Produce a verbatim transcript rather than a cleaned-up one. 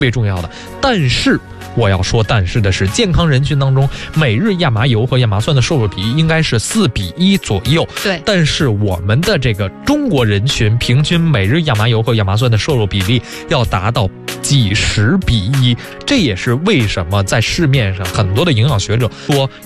别重要的。但是我要说但是的是，健康人群当中每日亚麻油和亚麻酸的摄入比应该是四比一左右。 对， 但是我们的这个中国人群平均每日亚麻油和亚麻酸的摄入比例要达到几十比一，这也是为什么在市面上很多的营养学者说